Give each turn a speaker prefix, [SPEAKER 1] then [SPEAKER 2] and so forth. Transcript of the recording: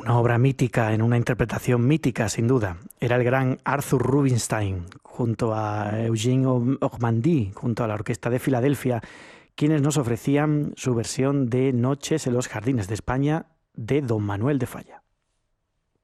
[SPEAKER 1] una obra mítica, en una interpretación mítica, sin duda. Era el gran Arthur Rubinstein, junto a Eugene Ormandy, junto a la Orquesta de Filadelfia, quienes nos ofrecían su versión de Noches en los Jardines de España de Don Manuel de Falla.